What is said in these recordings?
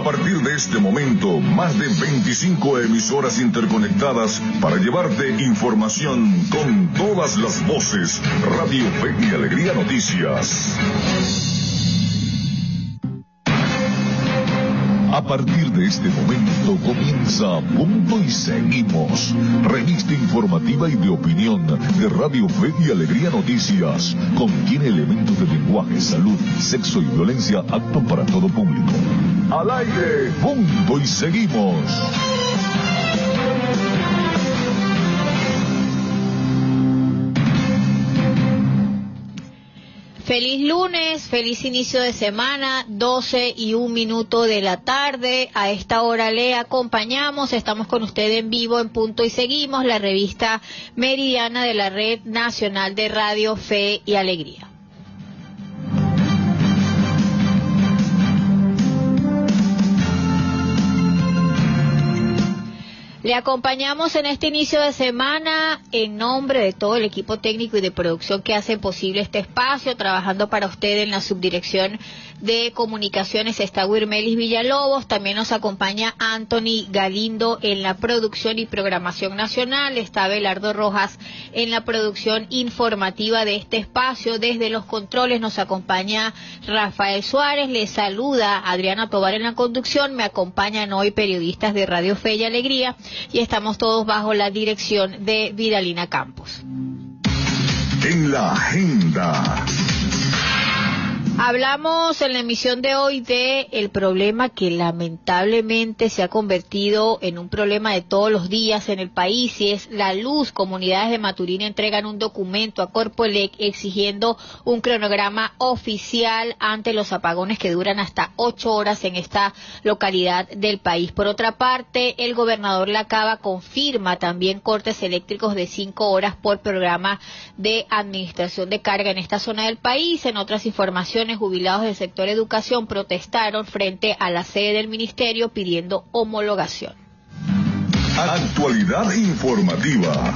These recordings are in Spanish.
partir de este momento, más de 25 emisoras interconectadas para llevarte información con todas las voces. Radio Fe y Alegría Noticias. A partir de este momento comienza Punto y Seguimos, revista informativa y de opinión de Radio Fe y Alegría Noticias. Contiene elementos de lenguaje, salud, sexo y violencia apto para todo público. Al aire, Punto y Seguimos. Feliz lunes, feliz inicio de semana, 12:01 de la tarde. A esta hora le acompañamos, estamos con usted en vivo en Punto y Seguimos, la revista meridiana de la Red Nacional de Radio Fe y Alegría. Le acompañamos en este inicio de semana en nombre de todo el equipo técnico y de producción que hace posible este espacio. Trabajando para usted en la subdirección de comunicaciones está Wirmelis Villalobos. También nos acompaña Anthony Galindo en la producción y programación nacional. Está Abelardo Rojas en la producción informativa de este espacio. Desde los controles nos acompaña Rafael Suárez. Le saluda Adriana Tovar en la conducción. Me acompañan hoy periodistas de Radio Fe y Alegría. Y estamos todos bajo la dirección de Vidalina Campos. En la agenda. Hablamos en la emisión de hoy de el problema que lamentablemente se ha convertido en un problema de todos los días en el país, y es la luz. Comunidades de Maturín entregan un documento a Corpoelec exigiendo un cronograma oficial ante los apagones que duran hasta 8 horas en esta localidad del país. Por otra parte, el gobernador Lacaba confirma también cortes eléctricos de 5 horas por programa de administración de carga en esta zona del país. En otras informaciones, jubilados del sector educación protestaron frente a la sede del ministerio pidiendo homologación. Actualidad informativa.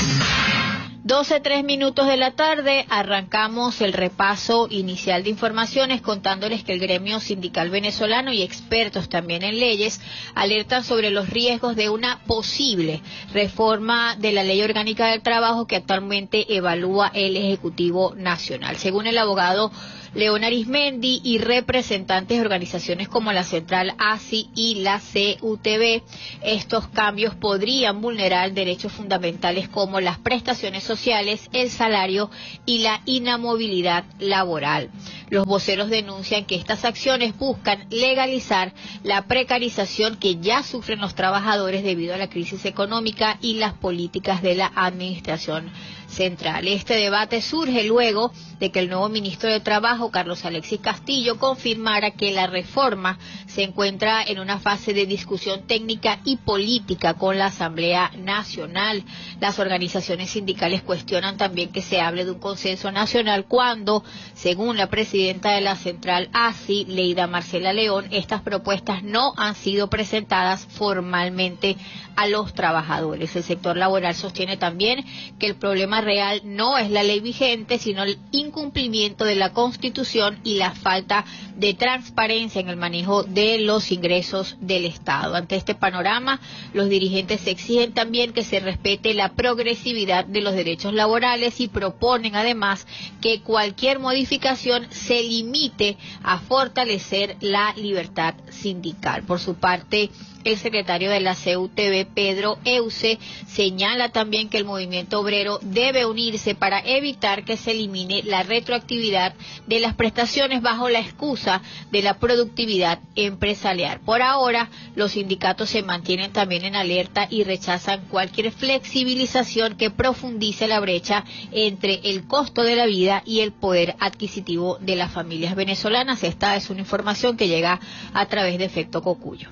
12:03 de la tarde, arrancamos el repaso inicial de informaciones contándoles que el gremio sindical venezolano y expertos también en leyes alertan sobre los riesgos de una posible reforma de la Ley Orgánica del Trabajo que actualmente evalúa el Ejecutivo Nacional. Según el abogado León Arismendi y representantes de organizaciones como la Central ASI y la CUTV, estos cambios podrían vulnerar derechos fundamentales como las prestaciones sociales, el salario y la inamovilidad laboral. Los voceros denuncian que estas acciones buscan legalizar la precarización que ya sufren los trabajadores debido a la crisis económica y las políticas de la administración central. Este debate surge luego de que el nuevo ministro de Trabajo, Carlos Alexis Castillo, confirmara que la reforma se encuentra en una fase de discusión técnica y política con la Asamblea Nacional. Las organizaciones sindicales cuestionan también que se hable de un consenso nacional cuando, según la presidenta de la Central ASI, Leida Marcela León, estas propuestas no han sido presentadas formalmente a los trabajadores. El sector laboral sostiene también que el problema real no es la ley vigente, sino el incumplimiento de la Constitución y la falta de transparencia en el manejo de los ingresos del Estado. Ante este panorama, los dirigentes exigen también que se respete la progresividad de los derechos laborales y proponen además que cualquier modificación se limite a fortalecer la libertad sindical. Por su parte, el secretario de la CUTV, Pedro Euse, señala también que el movimiento obrero debe unirse para evitar que se elimine la retroactividad de las prestaciones bajo la excusa de la productividad empresarial. Por ahora, los sindicatos se mantienen también en alerta y rechazan cualquier flexibilización que profundice la brecha entre el costo de la vida y el poder adquisitivo de las familias venezolanas. Esta es una información que llega a través de Efecto Cocuyo.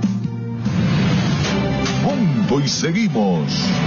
Punto y Seguimos.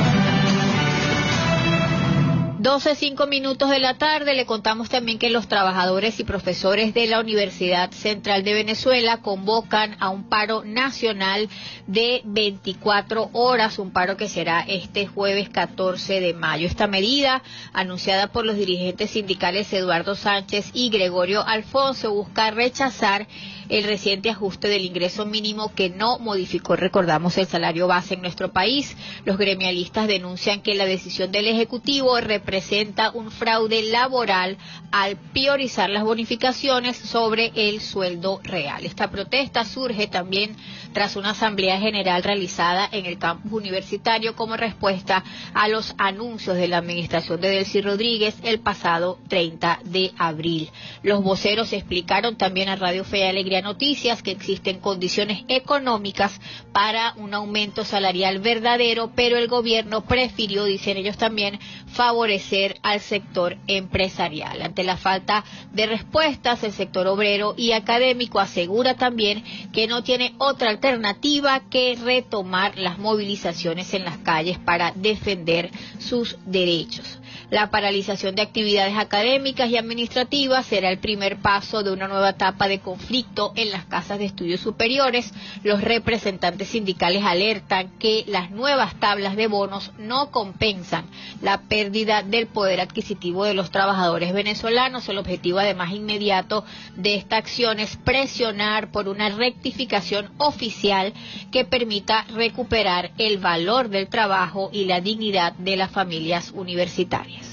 12:05 de la tarde, le contamos también que los trabajadores y profesores de la Universidad Central de Venezuela convocan a un paro nacional de 24 horas, un paro que será este jueves 14 de mayo. Esta medida, anunciada por los dirigentes sindicales Eduardo Sánchez y Gregorio Alfonso, busca rechazar el reciente ajuste del ingreso mínimo que no modificó, recordamos, el salario base en nuestro país. Los gremialistas denuncian que la decisión del Ejecutivo representa un fraude laboral al priorizar las bonificaciones sobre el sueldo real. Esta protesta surge también tras una asamblea general realizada en el campus universitario como respuesta a los anuncios de la administración de Delcy Rodríguez el pasado 30 de abril. Los voceros explicaron también a Radio Fe y Alegría Noticias que existen condiciones económicas para un aumento salarial verdadero, pero el gobierno prefirió, dicen ellos también, favorecer al sector empresarial. Ante la falta de respuestas, el sector obrero y académico asegura también que no tiene otra alternativa que retomar las movilizaciones en las calles para defender sus derechos. La paralización de actividades académicas y administrativas será el primer paso de una nueva etapa de conflicto en las casas de estudios superiores. Los representantes sindicales alertan que las nuevas tablas de bonos no compensan la pérdida del poder adquisitivo de los trabajadores venezolanos. El objetivo, además, inmediato de esta acción es presionar por una rectificación oficial que permita recuperar el valor del trabajo y la dignidad de las familias universitarias.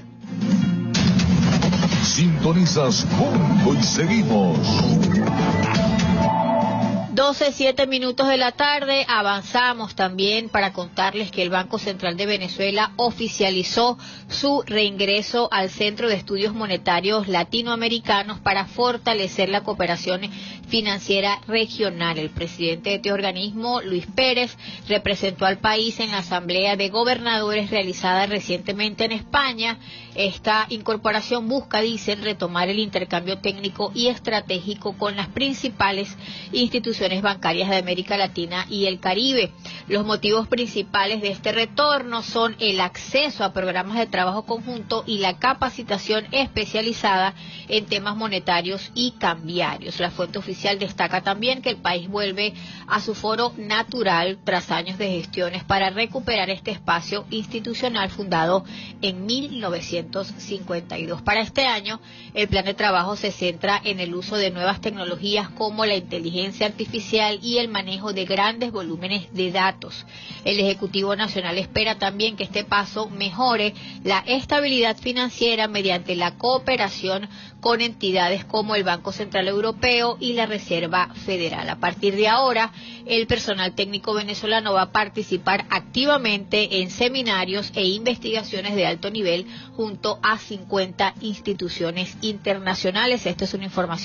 Sintonizas Mundo y seguimos. 12:07 de la tarde, avanzamos también para contarles que el Banco Central de Venezuela oficializó su reingreso al Centro de Estudios Monetarios Latinoamericanos para fortalecer la cooperación financiera regional. El presidente de este organismo, Luis Pérez, representó al país en la Asamblea de Gobernadores realizada recientemente en España. Esta incorporación busca, dicen, retomar el intercambio técnico y estratégico con las principales instituciones bancarias de América Latina y el Caribe. Los motivos principales de este retorno son el acceso a programas de trabajo conjunto y la capacitación especializada en temas monetarios y cambiarios. La fuente oficial destaca también que el país vuelve a su foro natural tras años de gestiones para recuperar este espacio institucional fundado en 1952. Para este año, el plan de trabajo se centra en el uso de nuevas tecnologías como la inteligencia artificial y el manejo de grandes volúmenes de datos. El Ejecutivo Nacional espera también que este paso mejore la estabilidad financiera mediante la cooperación con entidades como el Banco Central Europeo y la Reserva Federal. A partir de ahora, el personal técnico venezolano va a participar activamente en seminarios e investigaciones de alto nivel junto a 50 instituciones internacionales. Esta es una información